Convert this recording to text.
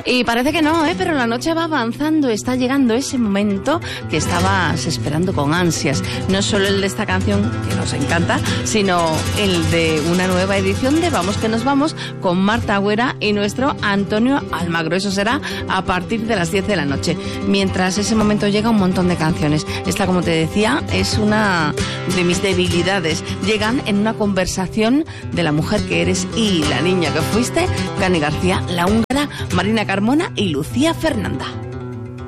Y parece que no, pero la noche va avanzando, está llegando ese momento que estabas esperando con ansias. No solo el de esta canción, que nos encanta, sino el de una nueva edición de Vamos que nos vamos con Marta Agüera y nuestro Antonio Almagro. Eso será a partir de las 10 de la noche. Mientras ese momento llega, un montón de canciones. Esta, como te decía, es una de mis debilidades. Llegan en una conversación de la mujer que eres y la niña que fuiste, Cani García, La Húngara, Marina Carmona y Lucía Fernanda.